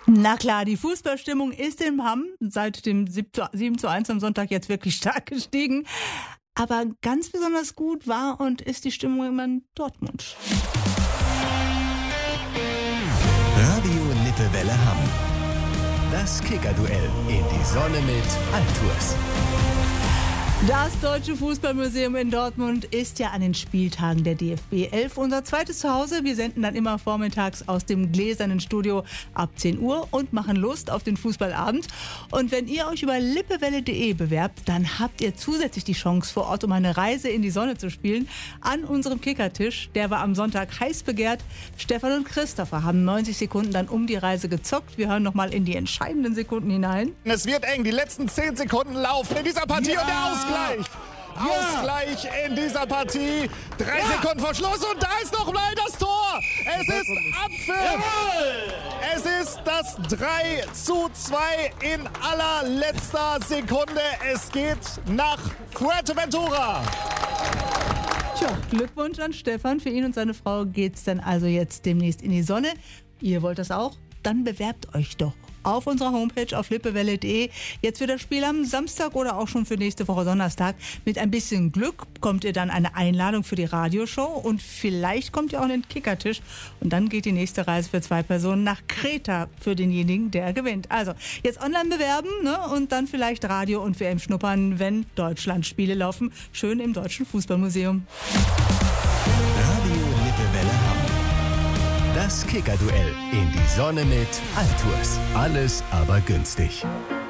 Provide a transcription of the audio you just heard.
Na klar, die Fußballstimmung ist im Hamm seit dem 7:1 am Sonntag jetzt wirklich stark gestiegen. Aber ganz besonders gut war und ist die Stimmung in Dortmund. Radio Lippewelle Hamm. Das Kicker-Duell in die Sonne mit Altours. Das Deutsche Fußballmuseum in Dortmund ist ja an den Spieltagen der DFB 11 unser zweites Zuhause. Wir senden dann immer vormittags aus dem gläsernen Studio ab 10 Uhr und machen Lust auf den Fußballabend. Und wenn ihr euch über lippewelle.de bewerbt, dann habt ihr zusätzlich die Chance vor Ort, um eine Reise in die Sonne zu spielen, an unserem Kickertisch. Der war am Sonntag heiß begehrt. Stefan und Christopher haben 90 Sekunden dann um die Reise gezockt. Wir hören nochmal in die entscheidenden Sekunden hinein. Es wird eng, die letzten 10 Sekunden laufen in dieser Partie und der Ausgleich. Ausgleich in dieser Partie. 3 Sekunden vor Schluss und da ist noch mal das Tor. Es ist Abpfiff. Es ist das 3:2 in allerletzter Sekunde. Es geht nach Fuerteventura. Tja, Glückwunsch an Stefan. Für ihn und seine Frau geht's dann also jetzt demnächst in die Sonne. Ihr wollt das auch? Dann bewerbt euch doch auf unserer Homepage auf lippewelle.de. Jetzt für das Spiel am Samstag oder auch schon für nächste Woche Donnerstag. Mit ein bisschen Glück bekommt ihr dann eine Einladung für die Radioshow und vielleicht kommt ihr auch an den Kickertisch. Und dann geht die nächste Reise für 2 Personen nach Kreta für denjenigen, der gewinnt. Also jetzt online bewerben, ne? Und dann vielleicht Radio und WM schnuppern, wenn Deutschland-Spiele laufen. Schön im Deutschen Fußballmuseum. Radio Lippewelle Hamm. Das Kicker-Duell in die Sonne mit Altours. Alles aber günstig.